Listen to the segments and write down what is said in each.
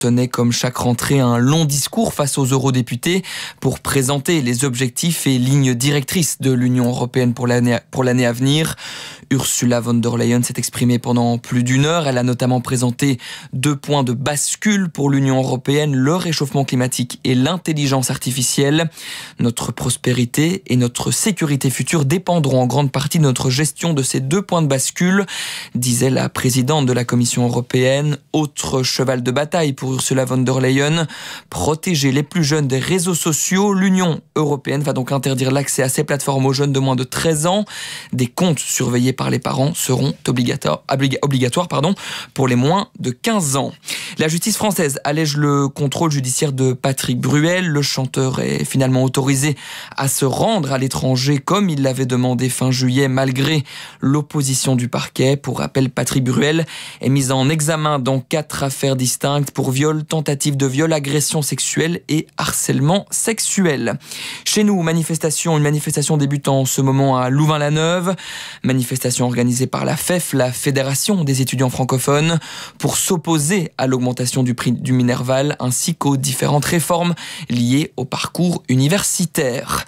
tenait comme chaque rentrée un long discours face aux eurodéputés pour présenter les objectifs et lignes directrices de l'Union européenne pour l'année à venir. Ursula von der Leyen s'est exprimée pendant plus d'une heure. Elle a notamment présenté 2 points de bascule pour l'Union européenne, le réchauffement climatique et l'intelligence artificielle. Notre prospérité et notre sécurité future dépendront en grande partie de notre gestion de ces 2 points de bascule, disait la présidente de la Commission européenne. Autre cheval de bataille pour Ursula von der Leyen, protéger les plus jeunes des réseaux sociaux. L'Union européenne va donc interdire l'accès à ces plateformes aux jeunes de moins de 13 ans. Des comptes surveillés par les parents seront obligatoires pour les moins de 15 ans. La justice française allège le contrôle judiciaire de Patrick Bruel. Le chanteur est finalement autorisé à se rendre à l'étranger comme il l'avait demandé fin juillet malgré l'opposition du parquet. Pour rappel, Patrick Bruel est mis en examen dans 4 affaires distinctes pour viol, tentative de viol, agression sexuelle et harcèlement sexuel. Chez nous, une manifestation débute en ce moment à Louvain-la-Neuve. Manifestation organisée par la FEF, la Fédération des étudiants francophones, pour s'opposer à l'augmentation du prix du Minerval ainsi qu'aux différentes réformes liées au parcours universitaire.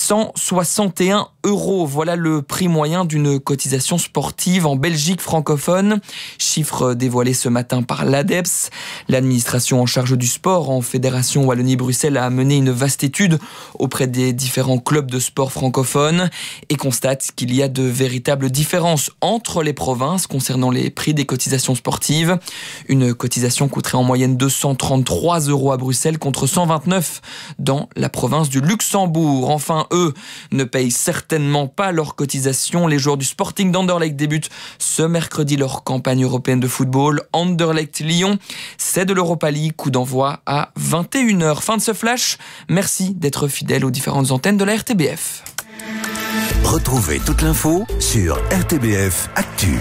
161 €, voilà le prix moyen d'une cotisation sportive en Belgique francophone. Chiffre dévoilé ce matin par l'ADEPS. L'administration en charge du sport en Fédération Wallonie-Bruxelles a mené une vaste étude auprès des différents clubs de sport francophones et constate qu'il y a de véritables différences entre les provinces concernant les prix des cotisations sportives. Une cotisation coûterait en moyenne 233 € à Bruxelles contre 129 dans la province du Luxembourg. Enfin, eux ne payent certainement pas leur cotisation. Les joueurs du Sporting d'Anderlecht débutent ce mercredi leur campagne européenne de football. Anderlecht-Lyon, c'est de l'Europa League, coup d'envoi à 21h. Fin de ce flash. Merci d'être fidèle aux différentes antennes de la RTBF. Retrouvez toute l'info sur RTBF Actu.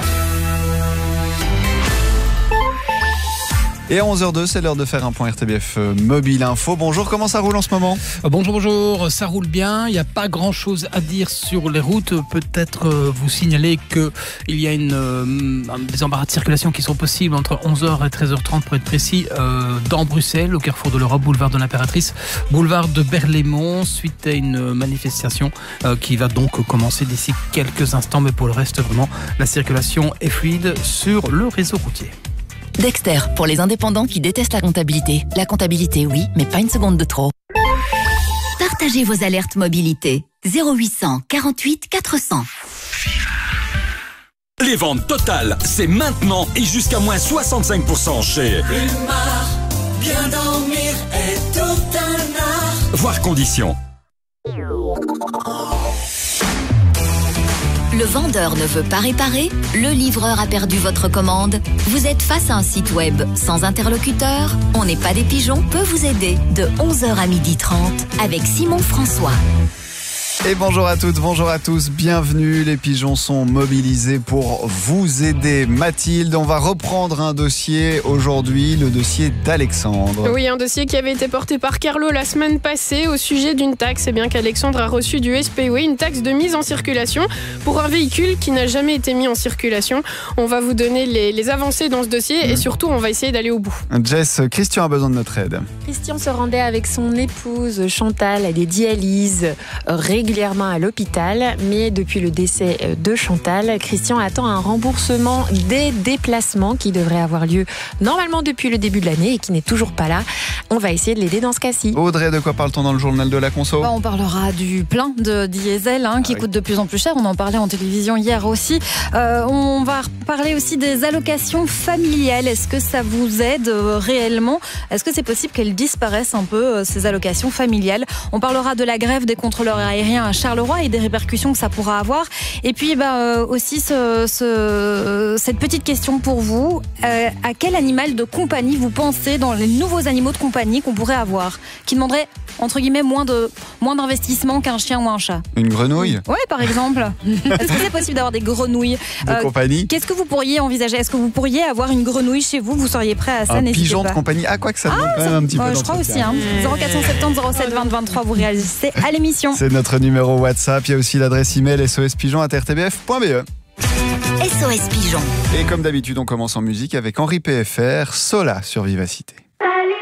Et à 11h02, c'est l'heure de faire un point RTBF Mobile Info. Bonjour, comment ça roule en ce moment ? Bonjour, ça roule bien. Il n'y a pas grand-chose à dire sur les routes. Peut-être vous signaler qu'il y a des embarras de circulation qui sont possibles entre 11h et 13h30 pour être précis, dans Bruxelles, au carrefour de l'Europe, boulevard de l'Impératrice, boulevard de Berlaymont, suite à une manifestation qui va donc commencer d'ici quelques instants. Mais pour le reste, vraiment, la circulation est fluide sur le réseau routier. Dexter, pour les indépendants qui détestent la comptabilité. La comptabilité, oui, mais pas une seconde de trop. Partagez vos alertes mobilité. 0800 48 400. Les ventes totales, c'est maintenant et jusqu'à moins 65% chez Plumard. Bien dormir est tout un art. Voir conditions. Le vendeur ne veut pas réparer, le livreur a perdu votre commande. Vous êtes face à un site web sans interlocuteur. On n'est pas des pigeons peut vous aider de 11h à 12h30 avec Simon François. Et bonjour à toutes, bonjour à tous, bienvenue. Les pigeons sont mobilisés pour vous aider. Mathilde, on va reprendre un dossier aujourd'hui, le dossier d'Alexandre. Oui, un dossier qui avait été porté par Carlo la semaine passée au sujet d'une taxe. C'est bien qu'Alexandre a reçu du SPW, une taxe de mise en circulation pour un véhicule qui n'a jamais été mis en circulation. On va vous donner les avancées dans ce dossier et surtout on va essayer d'aller au bout. Jess, Christian a besoin de notre aide. Christian se rendait avec son épouse Chantal à des dialyses régulièrement à l'hôpital, mais depuis le décès de Chantal, Christian attend un remboursement des déplacements qui devrait avoir lieu normalement depuis le début de l'année et qui n'est toujours pas là. On va essayer de l'aider dans ce cas-ci. Audrey, de quoi parle-t-on dans le journal de la conso ? On parlera du plein de diesel qui coûte de plus en plus cher. On en parlait en télévision hier aussi. On va parler aussi des allocations familiales. Est-ce que ça vous aide réellement ? Est-ce que c'est possible qu'elles disparaissent un peu, ces allocations familiales ? On parlera de la grève des contrôleurs aériens à Charleroi et des répercussions que ça pourra avoir. Et puis aussi cette petite question pour vous. À quel animal de compagnie vous pensez dans les nouveaux animaux de compagnie qu'on pourrait avoir, qui demanderait entre guillemets moins d'investissement qu'un chien ou un chat? Une grenouille? Ouais, par exemple. Est-ce que c'est possible d'avoir des grenouilles de compagnie? Qu'est-ce que vous pourriez envisager? Est-ce que vous pourriez avoir une grenouille chez vous? Vous seriez prêt à ça? Un pigeon de compagnie? Ah, quoi que ça demande quand même un petit peu. Je crois aussi. 0470 07 20 23, vous réagissez à l'émission. C'est notre numéro WhatsApp. Il y a aussi l'adresse email sospigeon@rtbf.be. SOS Pigeon. Et comme d'habitude, on commence en musique avec Henri PFR, Sola sur Vivacité.